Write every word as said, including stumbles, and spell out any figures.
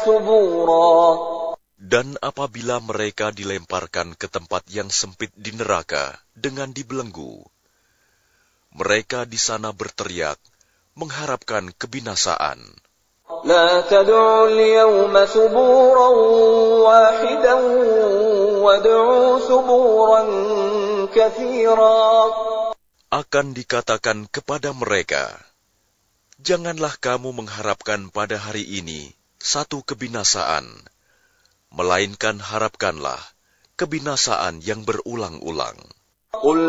ثبورا. Dan apabila mereka dilemparkan ke tempat yang sempit di neraka dengan dibelenggu, mereka di sana berteriak, mengharapkan kebinasaan. لا تدعوا اليوم ثبورا واحدا وادعوا ثبورا كثيرا. Akan dikatakan kepada mereka, janganlah kamu mengharapkan pada hari ini satu kebinasaan, melainkan harapkanlah kebinasaan yang berulang-ulang.